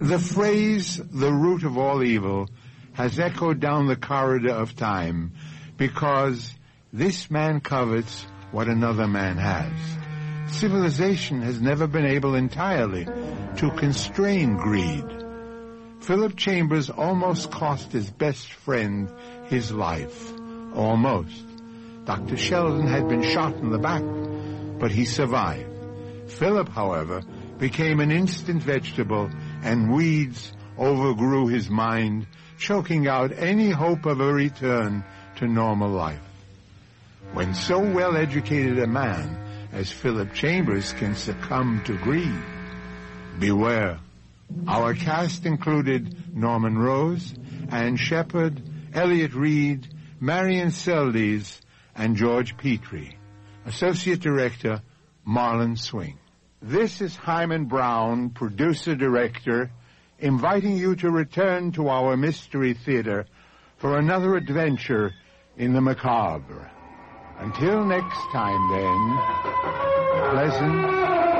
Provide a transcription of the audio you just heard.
The phrase, the root of all evil, has echoed down the corridor of time because this man covets what another man has. Civilization has never been able entirely to constrain greed. Philip Chambers almost cost his best friend his life. Almost. Dr. Sheldon had been shot in the back, but he survived. Philip, however, became an instant vegetable, and weeds overgrew his mind, choking out any hope of a return to normal life. When so well-educated a man as Philip Chambers can succumb to greed, beware. Our cast included Norman Rose, Ann Shepard, Elliot Reed, Marion Seldes, and George Petrie. Associate Director, Marlon Swing. This is Hyman Brown, producer-director, inviting you to return to our Mystery Theater for another adventure in the macabre. Until next time, then, pleasant